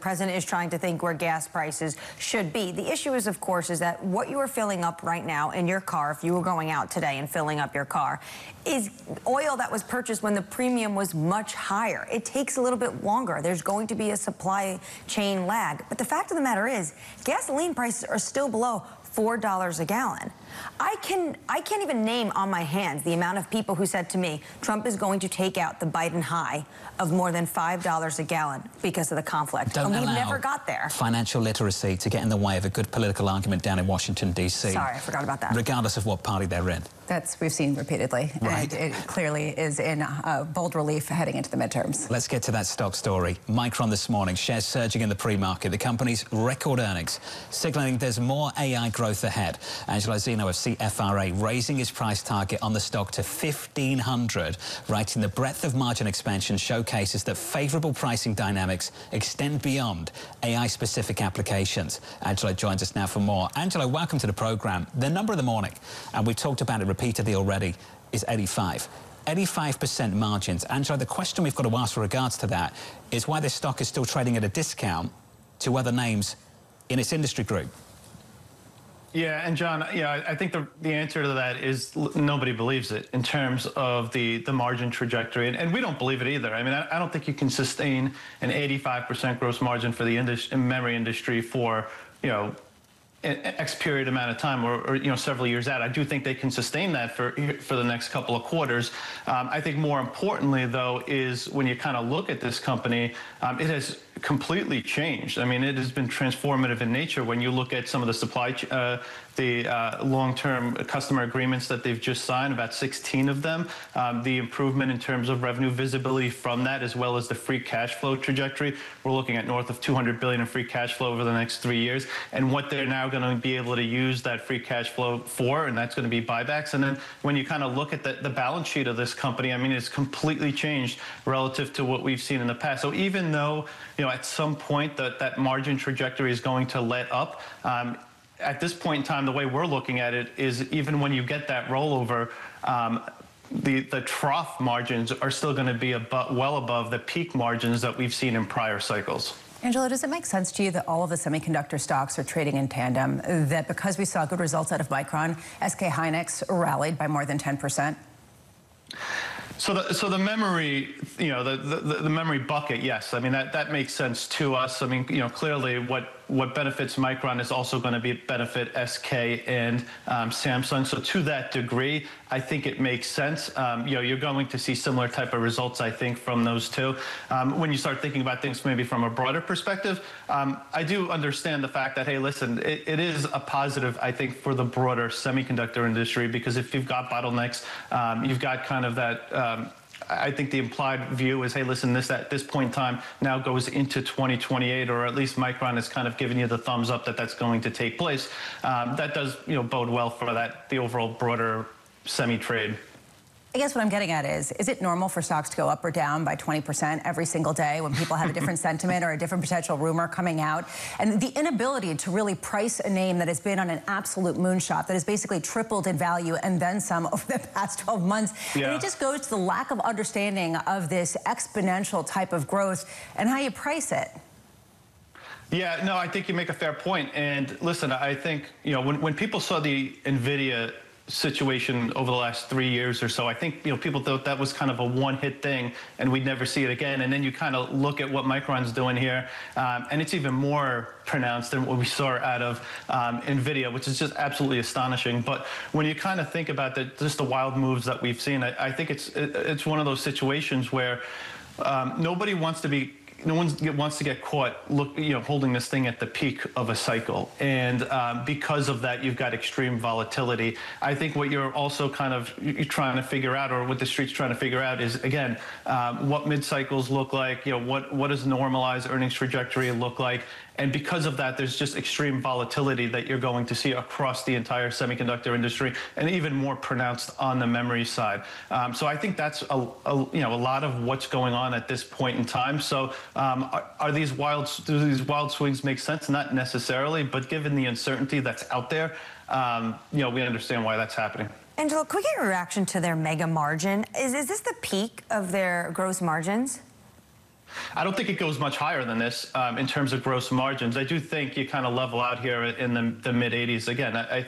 president is trying to think where gas prices should be. The issue is, of course, is that what you are filling up right now in your car, if you were going out today and filling up your car, is oil that was purchased when the premium was much higher. It takes a little bit longer. There's going to be a supply chain lag. But the fact of the matter is, gasoline prices are still below $4 a gallon. I can't even name on my hands the amount of people who said to me, Trump is going to take out the Biden high of more than $5 a gallon because of the conflict. And we never got there. Financial literacy to get in the way of a good political argument down in Washington, D.C. Sorry, I forgot about that. Regardless of what party they're in. We've seen repeatedly. Right. And it clearly is in bold relief heading into the midterms. Let's get to that stock story. Micron this morning, shares surging in the pre-market. The company's record earnings, signaling there's more AI growth ahead. Angelo Zeno of CFRA raising his price target on the stock to 1,500, writing the breadth of margin expansion showcases that favourable pricing dynamics extend beyond AI-specific applications. Angelo joins us now for more. Angelo, welcome to the programme. The number of the morning, and we've talked about it repeatedly already, is 85. 85% margins. Angelo, the question we've got to ask with regards to that is why this stock is still trading at a discount to other names in its industry group. Yeah, and John, I think the answer to that is nobody believes it in terms of the margin trajectory, and we don't believe it either. I mean, I don't think you can sustain an 85% gross margin for the memory industry for, X period amount of time or several years out. I do think they can sustain that for the next couple of quarters. I think more importantly, though, is when you kind of look at this company, it has completely changed. I mean, it has been transformative in nature when you look at some of the long-term customer agreements that they've just signed, about 16 of them, the improvement in terms of revenue visibility from that, as well as the free cash flow trajectory. We're looking at north of $200 billion in free cash flow over the next 3 years, and what they're now going to be able to use that free cash flow for, and that's going to be buybacks. And then when you kind of look at the balance sheet of this company, I mean, it's completely changed relative to what we've seen in the past. So even though, at some point that margin trajectory is going to let up, at this point in time, the way we're looking at it is even when you get that rollover, the trough margins are still going to be well above the peak margins that we've seen in prior cycles. Angelo, does it make sense to you that all of the semiconductor stocks are trading in tandem, that because we saw good results out of Micron, SK Hynix rallied by more than 10%? So the memory, the memory bucket, yes. I mean, that makes sense to us. I mean, clearly what benefits Micron is also going to benefit SK and Samsung. So to that degree, I think it makes sense. You're going to see similar type of results, I think, from those two. When you start thinking about things maybe from a broader perspective, I do understand the fact that, hey, listen, it is a positive, I think, for the broader semiconductor industry, because if you've got bottlenecks, you've got kind of that, I think the implied view is, hey, listen, this at this point in time now goes into 2028, or at least Micron has kind of given you the thumbs up that that's going to take place. That does, bode well for the overall broader semi-trade. I guess what I'm getting at is it normal for stocks to go up or down by 20% every single day when people have a different sentiment or a different potential rumor coming out? And the inability to really price a name that has been on an absolute moonshot, that has basically tripled in value and then some over the past 12 months. Yeah. And it just goes to the lack of understanding of this exponential type of growth and how you price it. Yeah, no, I think you make a fair point. And listen, I think, when people saw the NVIDIA situation over the last 3 years or so, I think people thought that was kind of a one-hit thing and we'd never see it again. And then you kind of look at what Micron's doing here, and it's even more pronounced than what we saw out of NVIDIA, which is just absolutely astonishing. But when you kind of think about just the wild moves that we've seen, I think it's one of those situations where nobody wants to be. No one wants to get caught holding this thing at the peak of a cycle. And because of that, you've got extreme volatility. I think what you're also you're trying to figure out, or what the street's trying to figure out, is, again, what mid-cycles look like, what does normalized earnings trajectory look like? And because of that, there's just extreme volatility that you're going to see across the entire semiconductor industry, and even more pronounced on the memory side. So I think that's a lot of what's going on at this point in time. So do these wild swings make sense? Not necessarily, but given the uncertainty that's out there, we understand why that's happening. Angelo, can we get your reaction to their mega margin? Is this the peak of their gross margins? I don't think it goes much higher than this in terms of gross margins. I do think you kind of level out here in the mid 80s. Again, I